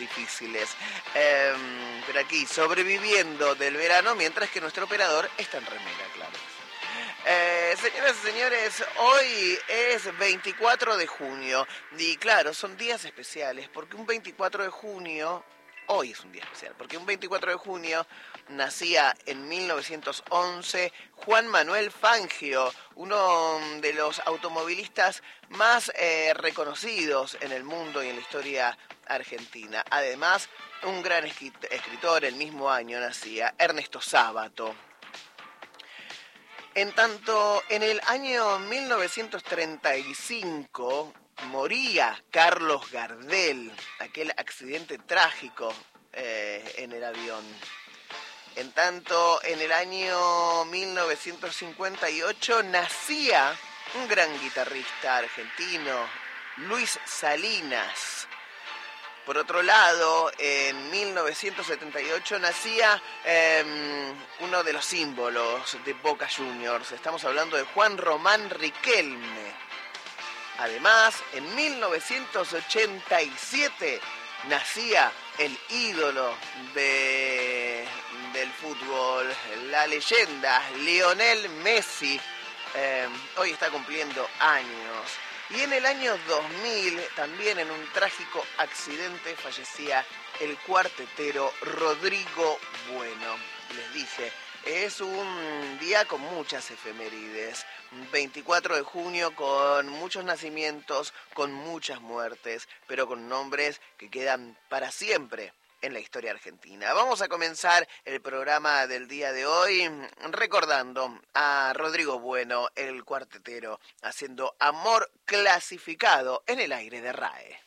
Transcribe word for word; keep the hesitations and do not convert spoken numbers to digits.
difíciles. Eh, pero aquí, sobreviviendo del verano, mientras que nuestro operador está en remera, claro. Eh, señoras y señores, hoy es veinticuatro de junio y claro, son días especiales porque un veinticuatro de junio, hoy es un día especial, porque un veinticuatro de junio nacía en mil novecientos once Juan Manuel Fangio, uno de los automovilistas más eh, reconocidos en el mundo y en la historia argentina. Además, un gran escritor, el mismo año nacía Ernesto Sábato. En tanto, en el año mil novecientos treinta y cinco moría Carlos Gardel, aquel accidente trágico eh, en el avión. En tanto, en el año mil novecientos cincuenta y ocho nacía un gran guitarrista argentino, Luis Salinas. Por otro lado, en mil novecientos setenta y ocho nacía eh, uno de los símbolos de Boca Juniors. Estamos hablando de Juan Román Riquelme. Además, en mil novecientos ochenta y siete nacía el ídolo de, del fútbol, la leyenda Lionel Messi. Eh, hoy está cumpliendo años. Y en el año dos mil, también en un trágico accidente, fallecía el cuartetero Rodrigo Bueno. Les dije, es un día con muchas efemérides. veinticuatro de junio con muchos nacimientos, con muchas muertes, pero con nombres que quedan para siempre en la historia argentina. Vamos a comenzar el programa del día de hoy recordando a Rodrigo Bueno, el cuartetero, haciendo Amor Clasificado en el aire de R A E.